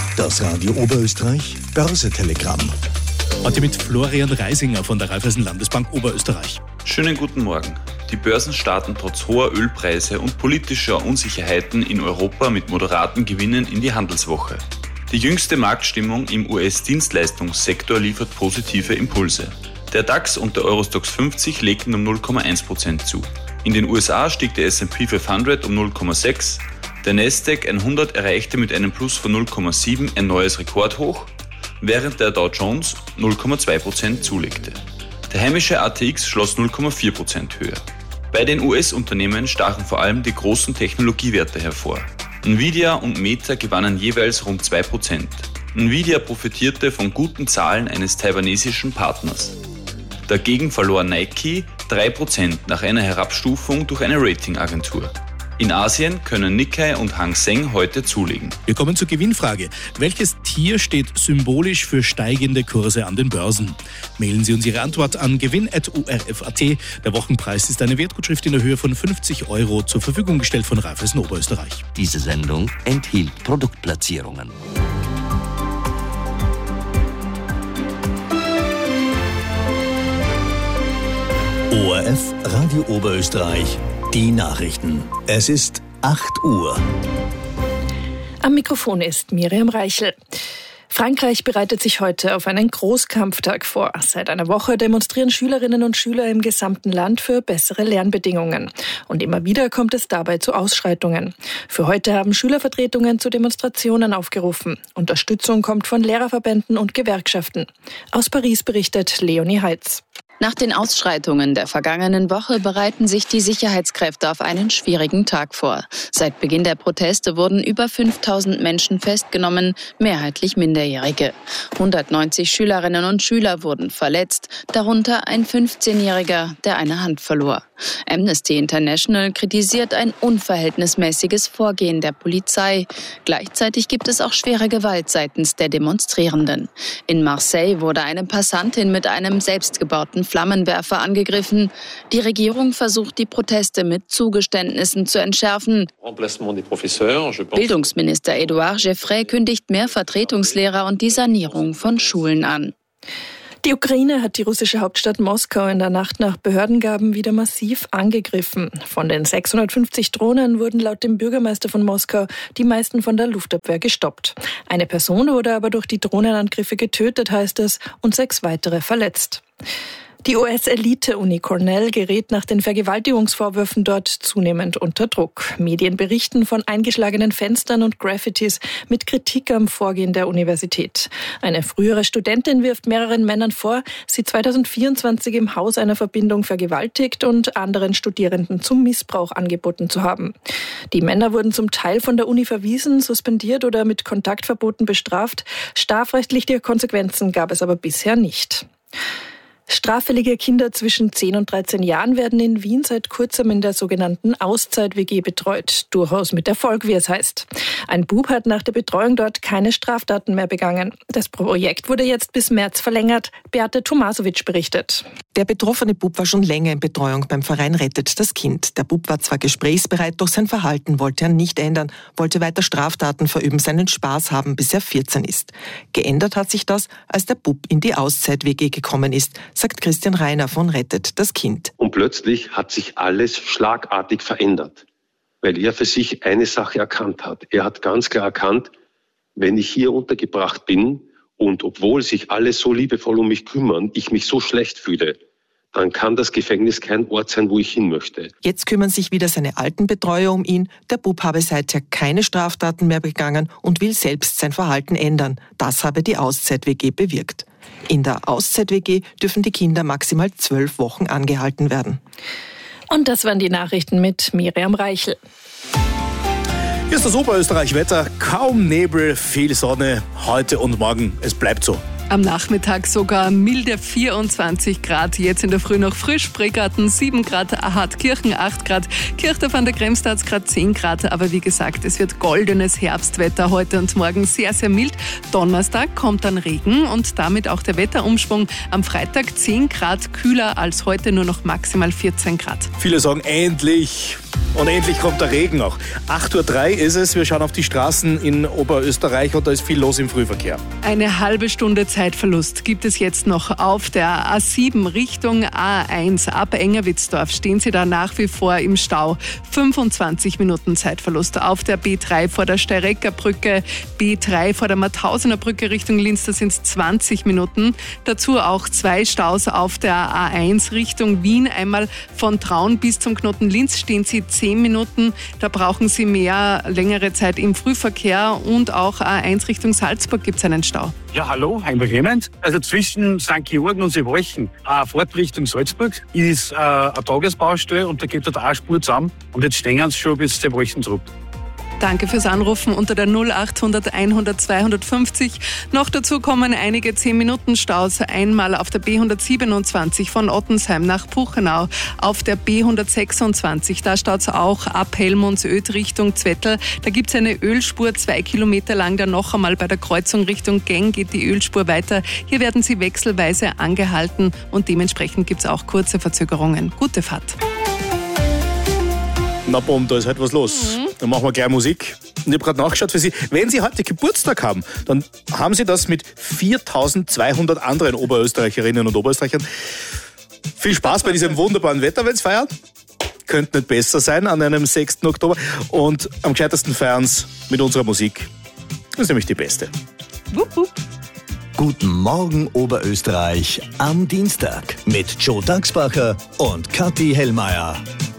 Das Radio Oberösterreich Börse-Telegramm. Heute mit Florian Reisinger von der Raiffeisen Landesbank Oberösterreich. Schönen guten Morgen. Die Börsen starten trotz hoher Ölpreise und politischer Unsicherheiten in Europa mit moderaten Gewinnen in die Handelswoche. Die jüngste Marktstimmung im US-Dienstleistungssektor liefert positive Impulse. Der DAX und der Eurostoxx 50 legten um 0,1% zu. In den USA stieg der S&P 500 um 0,6%, der Nasdaq 100 erreichte mit einem Plus von 0,7 ein neues Rekordhoch, während der Dow Jones 0,2% zulegte. Der heimische ATX schloss 0,4% höher. Bei den US-Unternehmen stachen vor allem die großen Technologiewerte hervor. Nvidia und Meta gewannen jeweils rund 2%. Nvidia profitierte von guten Zahlen eines taiwanesischen Partners. Dagegen verlor Nike 3% nach einer Herabstufung durch eine Ratingagentur. In Asien können Nikkei und Hang Seng heute zulegen. Wir kommen zur Gewinnfrage. Welches Tier steht symbolisch für steigende Kurse an den Börsen? Mailen Sie uns Ihre Antwort an gewinn@urf.at. Der Wochenpreis ist eine Wertgutschrift in der Höhe von 50 € zur Verfügung gestellt von Raiffeisen Oberösterreich. Diese Sendung enthielt Produktplatzierungen. ORF Radio Oberösterreich. Die Nachrichten. Es ist 8 Uhr. Am Mikrofon ist Miriam Reichel. Frankreich bereitet sich heute auf einen Großkampftag vor. Seit einer Woche demonstrieren Schülerinnen und Schüler im gesamten Land für bessere Lernbedingungen. Und immer wieder kommt es dabei zu Ausschreitungen. Für heute haben Schülervertretungen zu Demonstrationen aufgerufen. Unterstützung kommt von Lehrerverbänden und Gewerkschaften. Aus Paris berichtet Leonie Heitz. Nach den Ausschreitungen der vergangenen Woche bereiten sich die Sicherheitskräfte auf einen schwierigen Tag vor. Seit Beginn der Proteste wurden über 5.000 Menschen festgenommen, mehrheitlich Minderjährige. 190 Schülerinnen und Schüler wurden verletzt, darunter ein 15-Jähriger, der eine Hand verlor. Amnesty International kritisiert ein unverhältnismäßiges Vorgehen der Polizei. Gleichzeitig gibt es auch schwere Gewalt seitens der Demonstrierenden. In Marseille wurde eine Passantin mit einem selbstgebauten Flammenwerfer angegriffen. Die Regierung versucht, die Proteste mit Zugeständnissen zu entschärfen. Bildungsminister Edouard Geoffrey kündigt mehr Vertretungslehrer und die Sanierung von Schulen an. Die Ukraine hat die russische Hauptstadt Moskau in der Nacht nach Behördengaben wieder massiv angegriffen. Von den 650 Drohnen wurden laut dem Bürgermeister von Moskau die meisten von der Luftabwehr gestoppt. Eine Person wurde aber durch die Drohnenangriffe getötet, heißt es, und 6 weitere verletzt. Die US-Elite-Uni Cornell gerät nach den Vergewaltigungsvorwürfen dort zunehmend unter Druck. Medien berichten von eingeschlagenen Fenstern und Graffitis mit Kritik am Vorgehen der Universität. Eine frühere Studentin wirft mehreren Männern vor, sie 2024 im Haus einer Verbindung vergewaltigt und anderen Studierenden zum Missbrauch angeboten zu haben. Die Männer wurden zum Teil von der Uni verwiesen, suspendiert oder mit Kontaktverboten bestraft. Strafrechtliche Konsequenzen gab es aber bisher nicht. Straffällige Kinder zwischen 10 und 13 Jahren werden in Wien seit kurzem in der sogenannten Auszeit-WG betreut. Durchaus mit Erfolg, wie es heißt. Ein Bub hat nach der Betreuung dort keine Straftaten mehr begangen. Das Projekt wurde jetzt bis März verlängert. Beate Tomasowitsch berichtet. Der betroffene Bub war schon länger in Betreuung beim Verein Rettet das Kind. Der Bub war zwar gesprächsbereit, doch sein Verhalten wollte er nicht ändern, wollte weiter Straftaten verüben, seinen Spaß haben, bis er 14 ist. Geändert hat sich das, als der Bub in die Auszeit-WG gekommen ist, sagt Christian Reiner von Rettet das Kind. Und plötzlich hat sich alles schlagartig verändert, weil er für sich eine Sache erkannt hat. Er hat ganz klar erkannt, wenn ich hier untergebracht bin und obwohl sich alle so liebevoll um mich kümmern, ich mich so schlecht fühle, dann kann das Gefängnis kein Ort sein, wo ich hin möchte. Jetzt kümmern sich wieder seine alten Betreuer um ihn. Der Bub habe seither keine Straftaten mehr begangen und will selbst sein Verhalten ändern. Das habe die Auszeit-WG bewirkt. In der Auszeit-WG dürfen die Kinder maximal 12 Wochen angehalten werden. Und das waren die Nachrichten mit Miriam Reichel. Hier ist das Oberösterreich-Wetter. Kaum Nebel, viel Sonne heute und morgen. Es bleibt so. Am Nachmittag sogar milde 24 Grad. Jetzt in der Früh noch frisch. Spreegarten 7 Grad, Ahadkirchen 8 Grad, Kirchdorf an der Kremstadt gerade 10 Grad. Aber wie gesagt, es wird goldenes Herbstwetter heute und morgen, sehr, sehr mild. Donnerstag kommt dann Regen und damit auch der Wetterumschwung. Am Freitag 10 Grad kühler als heute, nur noch maximal 14 Grad. Viele sagen endlich. Und endlich kommt der Regen auch. 8:03 Uhr ist es. Wir schauen auf die Straßen in Oberösterreich und da ist viel los im Frühverkehr. Eine halbe Stunde Zeitverlust gibt es jetzt noch auf der A7 Richtung A1. Ab Engerwitzdorf stehen Sie da nach wie vor im Stau. 25 Minuten Zeitverlust. Auf der B3 vor der Steirecker Brücke, B3 vor der Mauthausener Brücke Richtung Linz, da sind es 20 Minuten. Dazu auch 2 Staus auf der A1 Richtung Wien. Einmal von Traun bis zum Knoten Linz stehen Sie 10 Minuten. Da brauchen Sie längere Zeit im Frühverkehr und auch A1 Richtung Salzburg gibt es einen Stau. Ja, hallo, Heinrich Clement. Also zwischen St. Georgen und Seewalchen, Fahrt Richtung Salzburg, ist eine Tagesbaustelle und da geht dort eine Spur zusammen und jetzt stehen sie schon bis Seewalchen zurück. Danke fürs Anrufen unter der 0800 100 250. Noch dazu kommen einige 10-Minuten-Staus. Einmal auf der B127 von Ottensheim nach Puchenau. Auf der B126, da staut es auch ab Helmundsöd Richtung Zwettl. Da gibt es eine Ölspur 2 Kilometer lang. Dann noch einmal bei der Kreuzung Richtung Geng geht die Ölspur weiter. Hier werden Sie wechselweise angehalten und dementsprechend gibt es auch kurze Verzögerungen. Gute Fahrt. Na bumm, da ist halt was los. Dann machen wir gleich Musik. Und ich habe gerade nachgeschaut für Sie. Wenn Sie heute Geburtstag haben, dann haben Sie das mit 4.200 anderen Oberösterreicherinnen und Oberösterreichern. Viel Spaß bei diesem wunderbaren Wetter, wenn Sie feiern. Könnte nicht besser sein an einem 6. Oktober. Und am gescheitesten feiern Sie mit unserer Musik. Das ist nämlich die beste. Wupp, wupp. Guten Morgen Oberösterreich am Dienstag mit Joe Dachsbacher und Kathi Hellmeier.